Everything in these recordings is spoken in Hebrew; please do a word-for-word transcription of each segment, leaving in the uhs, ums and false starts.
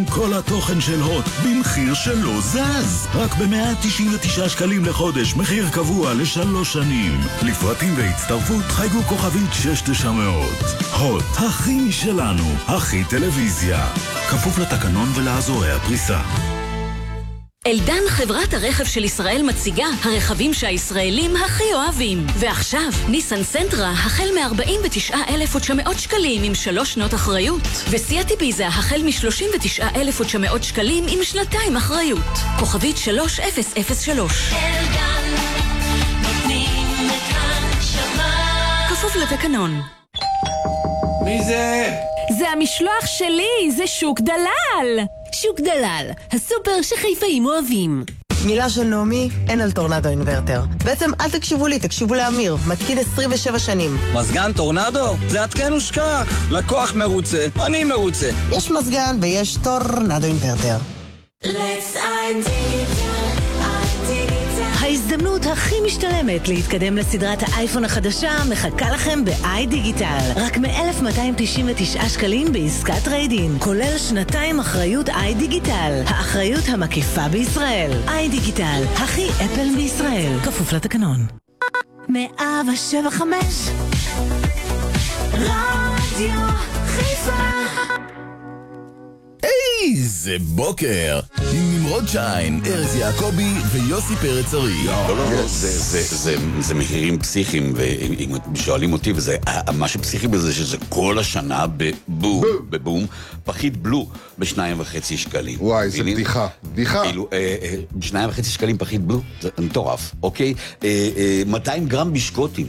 כל התוכן של הוט במחיר שלא זז, רק ב-מאה תשעים ותשעה שקלים לחודש, מחיר קבוע לשלוש שנים. לפרטים והצטרפות חייגו כוכבית שש תשע מאות. הוט, הכי משלנו, הכי טלוויזיה, כפוף לתקנון ולאזורי הפריסה. אלדן, חברת הרכב של ישראל, מציגה הרכבים שהישראלים הכי אוהבים. ועכשיו, ניסן סנטרה החל מ-ארבעים ותשעה אלף ותשע מאות שקלים עם שלוש שנות אחריות. וסיאט איביזה החל מ-שלושים ותשעה אלף ותשע מאות שקלים עם שנתיים אחריות. כוכבית שלוש אפס אפס שלוש. אלדן, נותנים את הנשמה. כפוף לתקנון. מי זה? זה המשלוח שלי, זה שוק דלל. שוק דלל, הסופר שחיפאים אוהבים. מילה של נעמי, אין על טורנדו אינברטר. בעצם אל תקשיבו לי, תקשיבו לאמיר, מתקין עשרים ושבע שנים. מזגן טורנדו? זה התקן ושכח. לקוח מרוצה, אני מרוצה. יש מזגן ויש טורנדו אינברטר. Let's ההזדמנות הכי משתלמת להתקדם לסדרת האייפון החדשה מחכה לכם ב-איי דיגיטל. רק מ-אלף מאתיים תשעים ותשעה שקלים בעסקת טריידין, כולל שנתיים אחריות איי דיגיטל. האחריות המקיפה בישראל. איי דיגיטל, הכי אפל בישראל. כפוף לתקנון. מאה שבע חמש רדיו חיפה. איזה בוקר עם נמרוד שיין, ארז יעקבי ויוסי פרץ ארי. לא, לא, לא, זה מחירים פסיכיים, ואם שואלים אותי, מה שפסיכי בזה שזה כל השנה בבום, בבום, פחית בלו בשניים וחצי שקלים. וואי, זה בדיחה, בדיחה. כאילו, בשניים וחצי שקלים פחית בלו, זה מטורף, אוקיי? מאתיים גרם בישקוטים.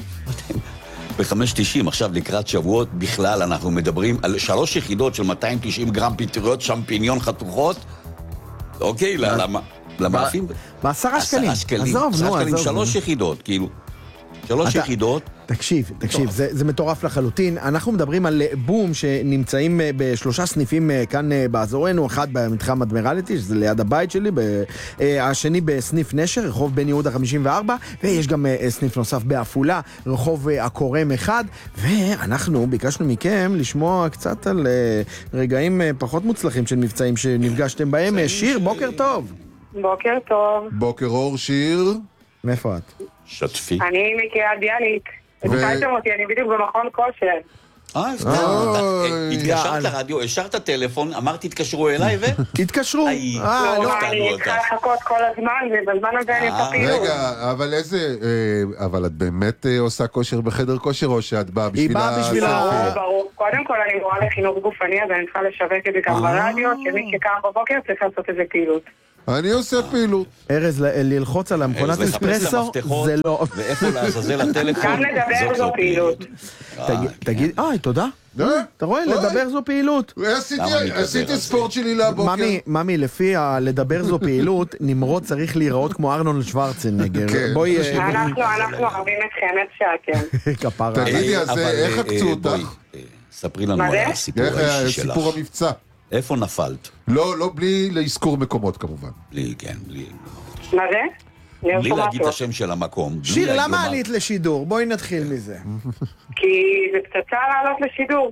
ב-חמש תשעים, עכשיו לקראת שבועות בכלל אנחנו מדברים על שלוש יחידות של מאתיים תשעים גרם פטריות שמפיניון חתוכות, אוקיי, למאפים? בעשרה שקלים. עשרה שקלים, עשרה שקלים, שלוש יחידות, כאילו, שלוש יחידות. תקשיב, תקשיב, זה, זה מטורף לחלוטין. אנחנו מדברים על בום שנמצאים בשלושה סניפים כאן באזורנו, אחד במתחם אדמירליטי, שזה ליד הבית שלי, השני בסניף נשר, רחוב בן יהודה חמישים וארבע, ויש גם סניף נוסף בעפולה, רחוב הקורם אחד, ואנחנו ביקשנו מכם לשמוע קצת על רגעים פחות מוצלחים של מבצעים שנפגשתם בהם. שיר, בוקר טוב. בוקר טוב. בוקר אור, שיר. מאיפה את? שתפי. אני מקריית ביאליק. התקשרתם אותי, אני בדיוק במכון כושר. אה, התקשרת לרדיו, השארת טלפון, אמרתי תתקשרו אליי ו... התקשרו. לא, אני צריכה לחכות כל הזמן, ובזמן הזה אני עושה פעילות. רגע, אבל איזה... אבל את באמת עושה כושר בחדר כושר, או שאת באה בשביל... היא באה בשביל... ברור, ברור. קודם כל אני מורה לחינוך גופני, אז אני צריכה לשווק את זה גם ברדיו, שמי שקם בבוקר צריך לעשות איזה פעילות. אני עושה פעילות. ארז, ללחוץ על המכונת אספרסו, זה לא... ואיפה לעזאזל הטלפון? גם לדבר זו פעילות. תגיד, אה, תודה. אתה רואה, לדבר זו פעילות. עשיתי ספורט שלי לבוקר. ממי, לפי לדבר זו פעילות, נמרוד צריך להיראות כמו ארנולד שוורצנגר. אנחנו אוהבים אתכם, את שאתם. כפרה. תגידי, אז איך עקצו אותך? ספרי לנו על הסיפור האישי שלך. סיפור המבצע. איפה נפלת? לא, לא, בלי להזכור מקומות כמובן. בלי, כן, בלי. מה זה? בלי להגיד את השם של המקום. שיר, למה עלית לשידור? בואי נתחיל מזה. כי זה פצצה לעלות לשידור.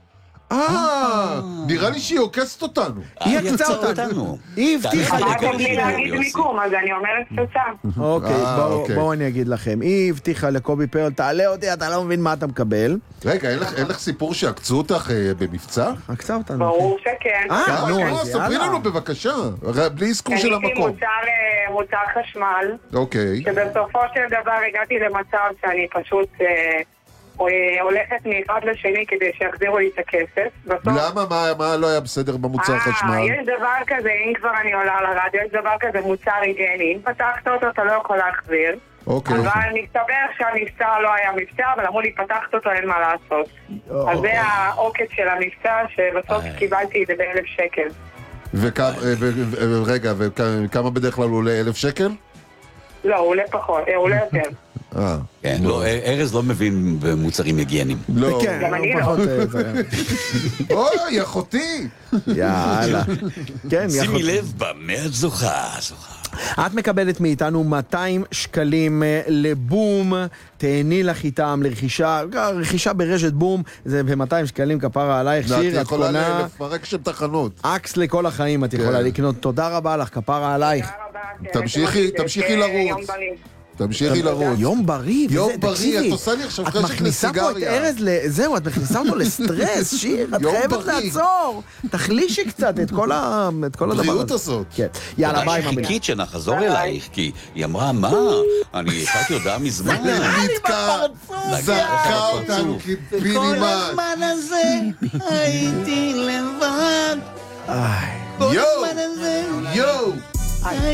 אה, נראה לי שהיא עוקצת אותנו. היא עקצה אותנו. היא הבטיחה... אמרתם לי להגיד מיקום, אז אני אומרת פצצה. אוקיי, בואו אני אגיד לכם. היא הבטיחה לקובי פרל, תעלה אותי, אתה לא מבין מה אתה מקבל. רגע, אין לך סיפור שעקצו אותך במבצע? עקצה אותנו. ברור שכן. אה, נו, אז ספרי לנו בבקשה, בלי עסקור של המקום. אני מוצר חשמל. אוקיי. שבסופו של דבר הגעתי למצב שאני פשוט... הולכת מאחד לשני כדי שיחזירו לי את הכסף. למה? מה לא היה בסדר במוצר חשמל? יש דבר כזה, אם כבר אני עולה על הרדיו, יש דבר כזה מוצר היגייני. אם פתחת אותו, אתה לא יכול להחזיר. אוקיי. אבל מסתבר שהמבצע לא היה מבצע, אבל אמרו לי, פתחת אותו, אין מה לעשות. אז זה העוקץ של המבצע, שבסוף קיבלתי את זה באלף שקל. רגע, וכמה בדרך כלל הוא עולה אלף שקל? לא, הוא עולה פחות, הוא עולה יותר. אה. כן, לא, ארז לא מבין במוצרים היגייניים. לא. כן, גם אני פחות, לא. אה, זה- אוי, אחותי! יאללה. כן, שימי יכול- לב במה את זוכה, זוכה. את מקבלת מאיתנו מאתיים שקלים אה, לבום, תהני לך איתם לרכישה, רכישה ברשת בום, זה ב-מאתיים שקלים כפרה עלייך, את שיר, את יכולה קונה לפרק שם תחנות. אקס לכל החיים, את יכולה כן. לקנות, תודה רבה לך, כפרה עלייך. תודה רבה. תמשיכי- כן, תמשיכי כן, לרוץ. יום בריא. תמשיכי לרוץ. יום בריא, יום וזה, בריא, תקשיבי, את עושה לי עכשיו את חשק מכניסה פה את לסיגריה. ארז, ל- זהו, את מכניסה אותו לסטרס, שיר, את יום חייבת בריא. לעצור, תחלישי קצת את כל ה- את כל הדבר הבריאות הזה. הזאת. כן, יאללה, תודה ביי, ממי. שחיכית שנחזור אלייך, כי היא אמרה, מה? אני השארתי הודעה מזמן. נתקע, זרקה אותנו כפינימט. הזה הייתי לבד. איי. יואו! יואו!